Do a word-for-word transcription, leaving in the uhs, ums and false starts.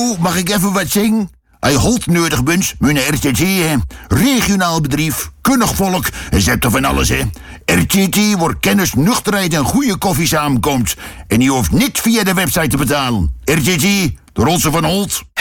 Hallo, mag ik even wat zeggen? Hij Holt nodig bent, mijn R T T, hè. Regionaal bedrijf, kundig volk, en ze hebben van alles, hè. R T T wordt kennis, nuchterheid en goede koffie samenkomt. En je hoeft niet via de website te betalen. R T T, de Rolse van Holt.